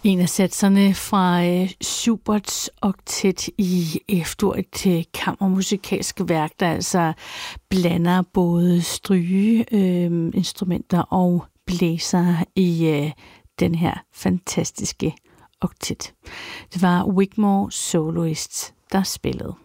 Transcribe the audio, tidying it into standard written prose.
En af satserne fra Schuberts oktet i F-dur, et kammermusikalsk værk, der altså blander både strygeinstrumenter og blæser i den her fantastiske oktet. Det var Wigmore Soloists, der spillede.